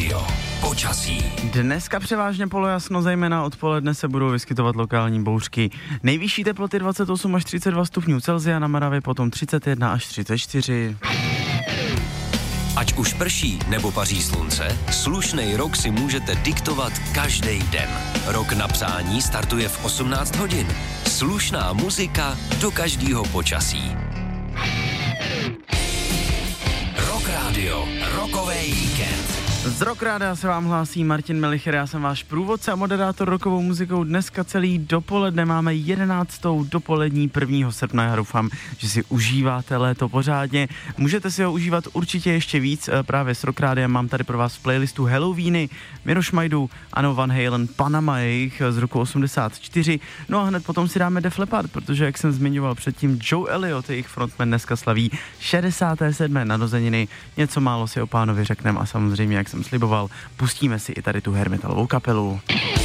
Radio. Počasí. Dneska převážně polojasno, zejména odpoledne se budou vyskytovat lokální bouřky. Nejvyšší teploty 28 až 32 stupňů Celsia, na Moravě potom 31 až 34. Ať už prší nebo paří slunce, slušnej rok si můžete diktovat každý den. Rok na přání startuje v 18 hodin. Slušná muzika do každého počasí. Rock Radio, rokový víkend. Z Rock Rádia se vám hlásí Martin Melicher, já jsem váš průvodce a moderátor rokovou muzikou. Dneska celý dopoledne máme 11. dopolední 1. srpna. Já doufám, že si užíváte léto pořádně. Můžete si ho užívat určitě ještě víc. Právě s Rock Rádiem mám tady pro vás v playlistu Halloweeny, Miroš Majdu, Ano Van Halen, Panama jejich z roku 84. No a hned potom si dáme Def Leppard, protože jak jsem zmiňoval předtím, Joe Elliott, jejich frontman, dneska slaví 67. narozeniny. Něco málo si o pánovi řekneme a samozřejmě, jak jsem sliboval, pustíme si i tady tu hair metalovou kapelu.